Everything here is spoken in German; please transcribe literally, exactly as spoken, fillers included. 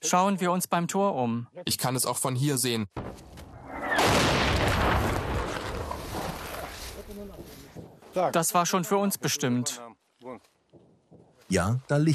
Schauen wir uns beim Tor um. Ich kann es auch von hier sehen. Das war schon für uns bestimmt. Ja, da liegt